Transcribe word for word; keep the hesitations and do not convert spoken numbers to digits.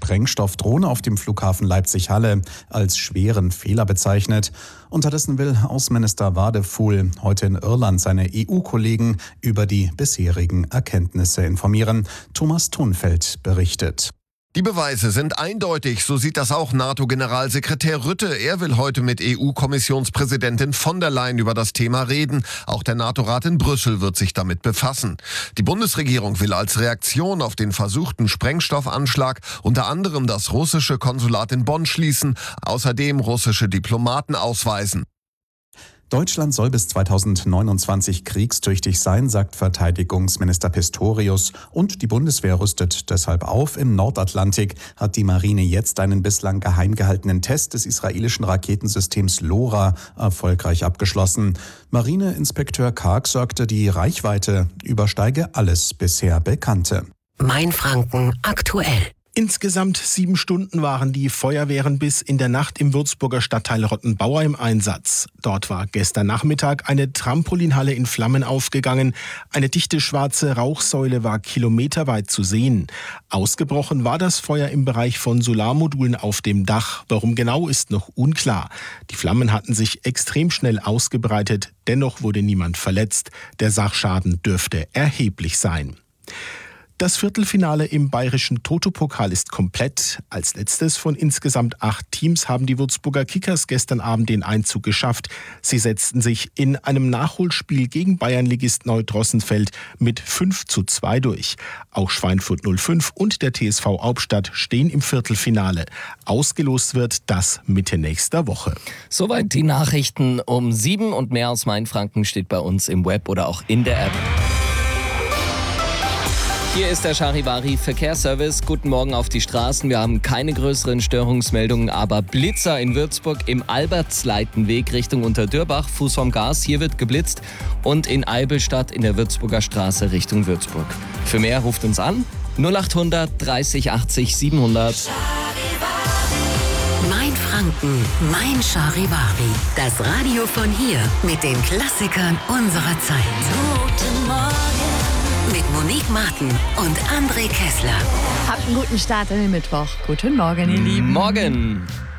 Sprengstoffdrohne auf dem Flughafen Leipzig-Halle als schweren Fehler bezeichnet. Unterdessen will Außenminister Wadefuhl heute in Irland seine E U-Kollegen über die bisherigen Erkenntnisse informieren. Thomas Thunfeld berichtet. Die Beweise sind eindeutig, so sieht das auch NATO-Generalsekretär Rutte. Er will heute mit E U-Kommissionspräsidentin von der Leyen über das Thema reden. Auch der NATO-Rat in Brüssel wird sich damit befassen. Die Bundesregierung will als Reaktion auf den versuchten Sprengstoffanschlag unter anderem das russische Konsulat in Bonn schließen, außerdem russische Diplomaten ausweisen. Deutschland soll bis zweitausendneunundzwanzig kriegstüchtig sein, sagt Verteidigungsminister Pistorius. Und die Bundeswehr rüstet deshalb auf. Im Nordatlantik hat die Marine jetzt einen bislang geheim gehaltenen Test des israelischen Raketensystems LoRa erfolgreich abgeschlossen. Marineinspekteur Karg sagte, die Reichweite übersteige alles bisher Bekannte. Mainfranken aktuell. Insgesamt sieben Stunden waren die Feuerwehren bis in der Nacht im Würzburger Stadtteil Rottenbauer im Einsatz. Dort war gestern Nachmittag eine Trampolinhalle in Flammen aufgegangen. Eine dichte schwarze Rauchsäule war kilometerweit zu sehen. Ausgebrochen war das Feuer im Bereich von Solarmodulen auf dem Dach. Warum genau, ist noch unklar. Die Flammen hatten sich extrem schnell ausgebreitet. Dennoch wurde niemand verletzt. Der Sachschaden dürfte erheblich sein. Das Viertelfinale im bayerischen Toto-Pokal ist komplett. Als letztes von insgesamt acht Teams haben die Würzburger Kickers gestern Abend den Einzug geschafft. Sie setzten sich in einem Nachholspiel gegen Bayernligist Neudrossenfeld mit fünf zu zwei durch. Auch Schweinfurt null fünf und der T S V Hauptstadt stehen im Viertelfinale. Ausgelost wird das Mitte nächster Woche. Soweit die Nachrichten um sieben und mehr aus Mainfranken steht bei uns im Web oder auch in der App. Hier ist der Charivari Verkehrsservice. Guten Morgen auf die Straßen. Wir haben keine größeren Störungsmeldungen, aber Blitzer in Würzburg im Albertsleitenweg Richtung Unterdürbach, Fuß vom Gas. Hier wird geblitzt und in Eibelstadt in der Würzburger Straße Richtung Würzburg. Für mehr ruft uns an null acht hundert dreißig achtzig siebenhundert. Mainfranken, mein Charivari. Das Radio von hier mit den Klassikern unserer Zeit. Guten Morgen. Mit Monique Martin und André Kessler. Habt einen guten Start in den Mittwoch. Guten Morgen, ihr Lieben. Morgen.